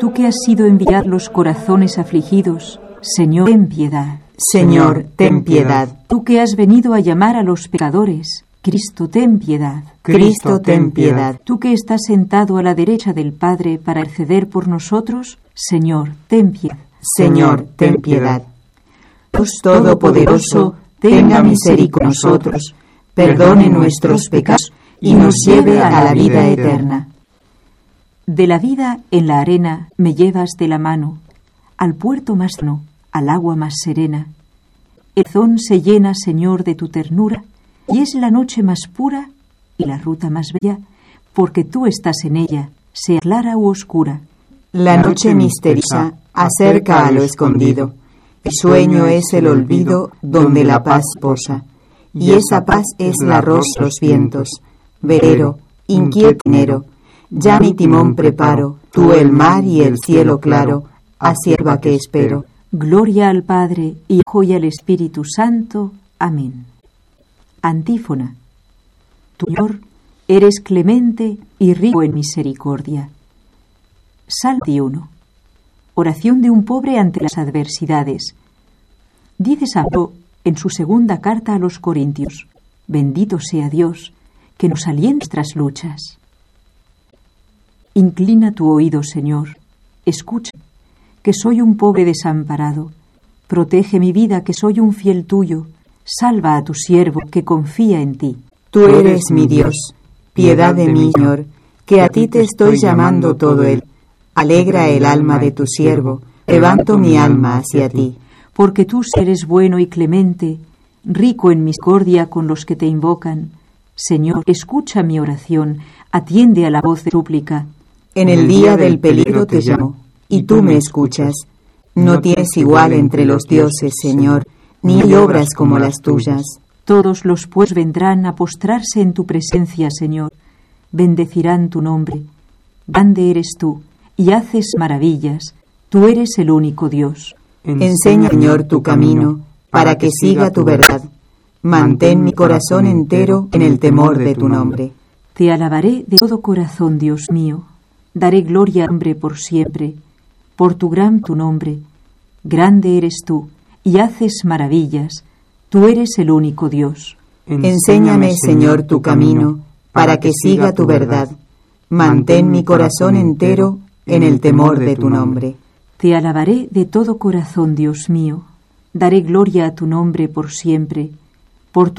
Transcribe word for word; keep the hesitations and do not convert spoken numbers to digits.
Tú que has sido enviar los corazones afligidos, Señor, ten piedad. Señor, ten piedad. Tú que has venido a llamar a los pecadores, Cristo, ten piedad. Cristo, ten piedad. Tú que estás sentado a la derecha del Padre para interceder por nosotros, Señor, ten piedad. Señor, ten piedad. Dios Todopoderoso, tenga misericordia con nosotros, perdone nuestros pecados y nos lleve a la vida eterna. De la vida en la arena me llevas de la mano, al puerto más no, al agua más serena. El corazón se llena, Señor, de tu ternura, y es la noche más pura y la ruta más bella, porque tú estás en ella, sea clara u oscura. La noche misteriosa acerca a lo escondido, el sueño es el olvido donde la paz posa, y esa paz es la rosa los vientos, velero, inquieto enero. Ya mi timón preparo, tú el mar y el cielo claro, a sierva que espero. Gloria al Padre, y Hijo y al Espíritu Santo. Amén. Antífona. Tú, Señor, eres clemente y rico en misericordia. Salmo uno. Oración de un pobre ante las adversidades. Dice San Pablo en su segunda carta a los Corintios: bendito sea Dios, que nos alienta en nuestras luchas. Inclina tu oído, Señor, escucha, que soy un pobre desamparado. Protege mi vida, que soy un fiel tuyo. Salva a tu siervo, que confía en ti. Tú eres mi Dios, piedad de mí, Señor, que a ti te estoy llamando todo el. Alegra el alma de tu siervo, levanto mi alma hacia ti. Porque tú eres bueno y clemente, rico en misericordia con los que te invocan. Señor, escucha mi oración, atiende a la voz de súplica. En el día del peligro te llamo, y tú me escuchas. No tienes igual entre los dioses, Señor, ni hay obras como las tuyas. Todos los pueblos vendrán a postrarse en tu presencia, Señor. Bendecirán tu nombre. Grande eres tú, y haces maravillas. Tú eres el único Dios. Enseña, Señor, tu camino, para que siga tu verdad. Mantén mi corazón entero en el temor de tu nombre. Te alabaré de todo corazón, Dios mío. Daré gloria al nombre por siempre. Por tu gran tu nombre. Grande eres tú, y haces maravillas. Tú eres el único Dios. Enséñame, Señor, tu camino, para que siga tu verdad. Mantén mi corazón entero en el temor de tu nombre. Te alabaré de todo corazón, Dios mío. Daré gloria a tu nombre por siempre.